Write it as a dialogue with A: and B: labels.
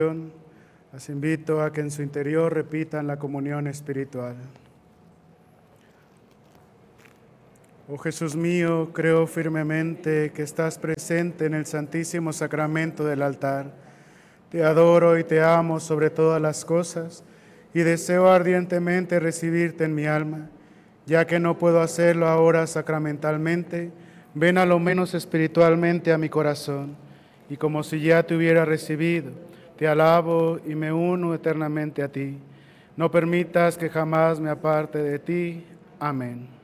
A: Las invito a que en su interior repitan la comunión espiritual. Oh Jesús mío, creo firmemente que estás presente en el Santísimo Sacramento del altar. Te adoro y te amo sobre todas las cosas y deseo ardientemente recibirte en mi alma. Ya que no puedo hacerlo ahora sacramentalmente, ven a lo menos espiritualmente a mi corazón y como si ya te hubiera recibido, te alabo y me uno eternamente a ti. No permitas que jamás me aparte de ti. Amén.